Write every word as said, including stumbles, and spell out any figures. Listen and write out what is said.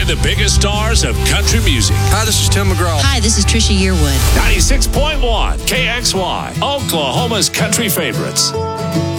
and the biggest stars of country music. Hi, this is Tim McGraw. Hi, this is Trisha Yearwood. ninety-six point one K X Y, Oklahoma's country favorites.